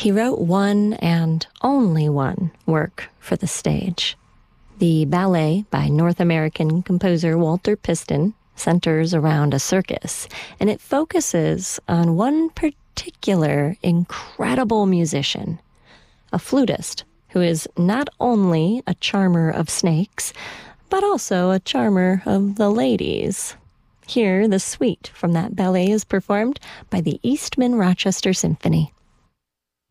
He wrote one and only one work for the stage. The ballet by North American composer Walter Piston centers around a circus, and it focuses on one particular incredible musician, a flutist who is not only a charmer of snakes, but also a charmer of the ladies. Here, the suite from that ballet is performed by the Eastman Rochester Symphony.